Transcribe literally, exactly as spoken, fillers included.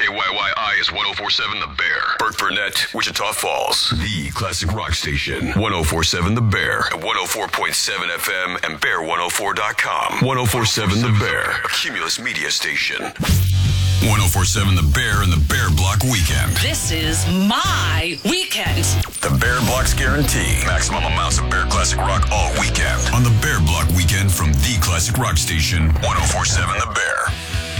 K Y Y I is one oh four point seven The Bear. Burt Burnett, Wichita Falls. The classic rock station. one oh four point seven The Bear. At one oh four point seven F M and bear one oh four dot com. one oh four point seven The Bear. A Cumulus media station. one oh four point seven The Bear and the Bear Block Weekend. This is my weekend. The Bear Block's guarantee. Maximum amounts of Bear Classic Rock all weekend. On the Bear Block Weekend from the classic rock station, one oh four point seven The Bear.